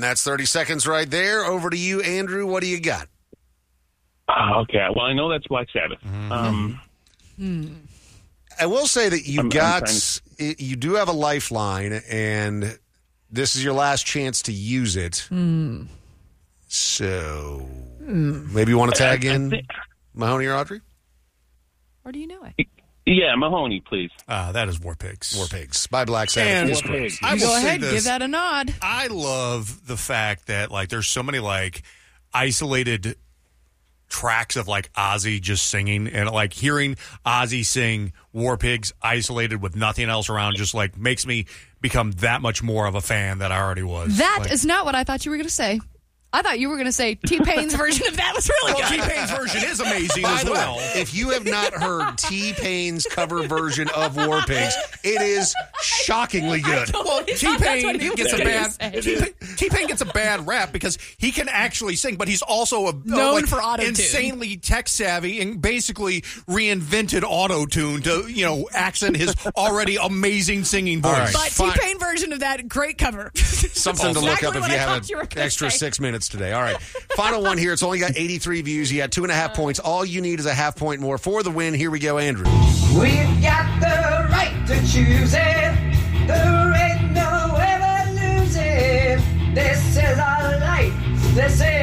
that's 30 seconds right there. Over to you, Andrew. What do you got? Okay. Well, I know that's Black Sabbath. I will say that you do have a lifeline, and this is your last chance to use it. So maybe you want to tag in Mahoney or Audrey? Or do you know it? Yeah, Mahoney, please. That is War Pigs. War Pigs by Black Sabbath. And I will Go say ahead, this. give that a nod. I love the fact that there's so many isolated tracks of Ozzy just singing, and hearing Ozzy sing War Pigs isolated with nothing else around just makes me become that much more of a fan that I already was. That is not what I thought you were going to say. I thought you were going to say T-Pain's version of that was really good. T-Pain's version is amazing By as the well. way, if you have not heard T-Pain's cover version of War Pigs, it is shockingly good. Well, T-Pain gets a bad rap because he can actually sing, but he's also known for auto-tune. insanely tech savvy and basically reinvented auto-tune to accent his already amazing singing voice. All right. But T-Pain version of that, great cover. Something to look Exactly up if what you I have thought you were an gonna extra say. 6 minutes today. All right. Final one here. It's only got 83 views. You got 2.5 points. All you need is a half point more for the win. Here we go, Andrew. We've got the right to choose it. There ain't no ever losing. This is our life. This is